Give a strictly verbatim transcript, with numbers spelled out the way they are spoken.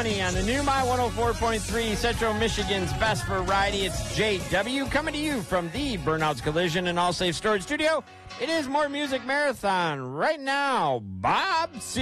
twenty on the new My one oh four point three, Central Michigan's best variety. It's J W coming to you from the Burnouts Collision and All Safe Storage Studio. It is More Music Marathon right now. Bob C.